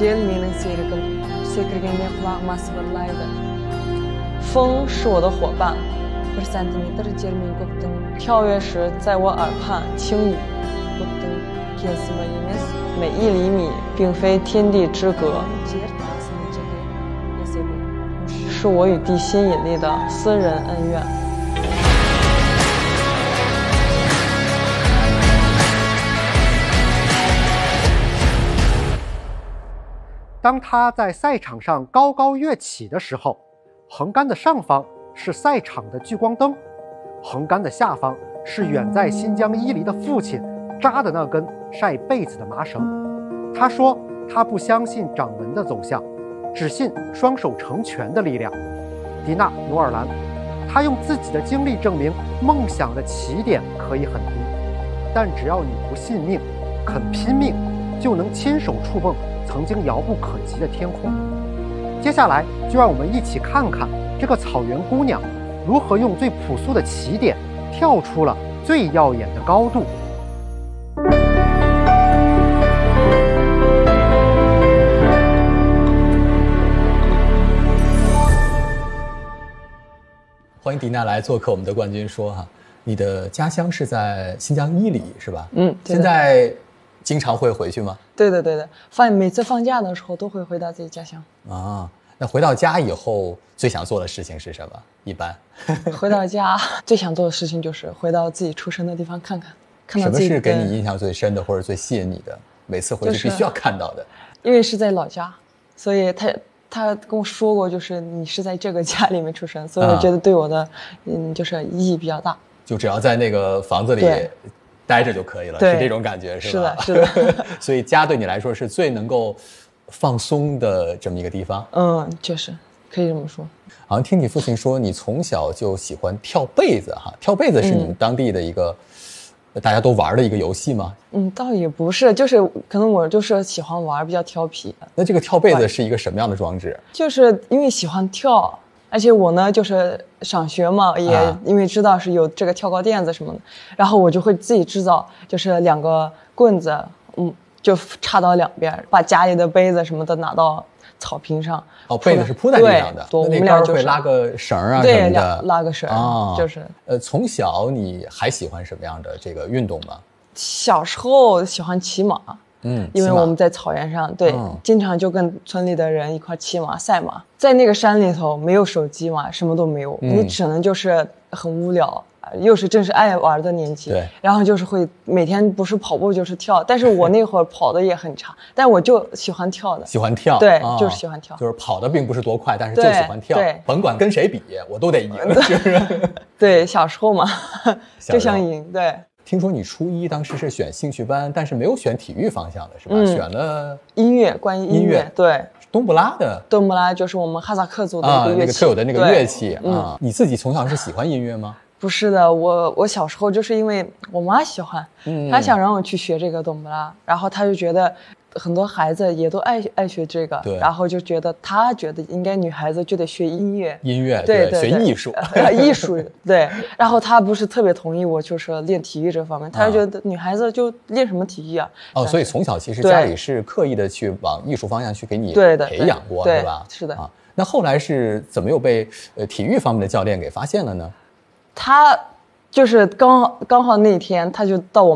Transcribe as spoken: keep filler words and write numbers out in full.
Jel mening sekirganga qulog'im sivrillaydi. 风是我的伙伴 bir santimetr yer men ko'kding 跳跃时在我耳畔轻语 ko'kding kesimi emas 每一厘米并非天地之隔，是我与地心引力的私人恩怨。 当他在赛场上高高跃起的时候，横杆的上方是赛场的聚光灯，横杆的下方是远在新疆伊犁的父亲扎的那根晒被子的麻绳。他说他不相信掌纹的走向，只信双手成拳的力量。迪娜·努尔兰，他用自己的经历证明，梦想的起点可以很低，但只要你不信命，肯拼命，就能亲手触碰曾经遥不可及的天空。接下来就让我们一起看看这个草原姑娘如何用最朴素的起点跳出了最耀眼的高度。 欢迎迪娜来做客我们的冠军说哈，你的家乡是在新疆伊犁是吧？ 嗯， 现在经常会回去吗？ 对的对的，放每次放假的时候都会回到自己家乡。 啊，那回到家以后最想做的事情是什么？一般回到家最想做的事情就是回到自己出生的地方看看，看到自己的。 什么是给你印象最深的或者最吸引你的？每次回去必须要看到的。就是、 因为是在老家，所以他他跟我说过，就是你是在这个家里面出生，所以我觉得对我的、啊、嗯就是意义比较大。 就只要在那个房子里待着就可以了，是这种感觉是吧？ 是的，是的。 所以家对你来说是最能够放松的这么一个地方。 嗯，确实可以这么说。 好像听你父亲说，你从小就喜欢跳被子哈，跳被子是你们当地的一个、嗯、大家都玩的一个游戏吗？ 嗯，倒也不是，就是可能我就是喜欢玩，比较调皮。 那这个跳被子是一个什么样的装置？ 就是因为喜欢跳。而且我呢，就是上学嘛，也因为知道是有这个跳高垫子什么的，啊、然后我就会自己制造，就是两个棍子，嗯，就插到两边，把家里的杯子什么的拿到草坪上。 哦，被子是铺在地上的， 对，我们俩就是会拉个绳啊什么的， 对，拉个绳，哦、就是。 呃，从小你还喜欢什么样的这个运动吗？ 小时候喜欢骑马。 嗯， 因为我们在草原上，对、嗯，经常就跟村里的人一块骑马、赛马。在那个山里头，没有手机嘛，什么都没有，嗯、你只能就是很无聊，又是正是爱玩的年纪， 对， 然后就是会每天不是跑步就是跳。但是我那会儿跑的也很差，但我就喜欢跳的， 喜欢跳， 对、哦，就是喜欢跳， 就是跑的并不是多快，但是就喜欢跳， 对，对甭管跟谁比，我都得赢，就是对，小时候嘛，就想赢，对。 听说你初一当时是选兴趣班，但是没有选体育方向的是吧？嗯、选了音乐，关于音乐， 音乐对， 冬不拉的。 冬不拉就是我们哈萨克族的一个乐器，啊、那个特有的那个乐器啊、 嗯。 你自己从小是喜欢音乐吗？ 不是的，我我小时候就是因为我妈喜欢，嗯、她想让我去学这个冬不拉，然后她就觉得很多孩子也都爱爱学这个， 对， 然后就觉得她觉得应该女孩子就得学音乐， 音乐对 对, 对, 对学艺术， 呃、艺术对，然后她不是特别同意我就是练体育这方面，她就觉得女孩子就练什么体育啊？ 哦，所以从小其实家里是刻意的去往艺术方向去给你培养过， 对是吧？ 是的啊。 那后来是怎么又被呃体育方面的教练给发现了呢？ 他就是刚好刚好那天他就到我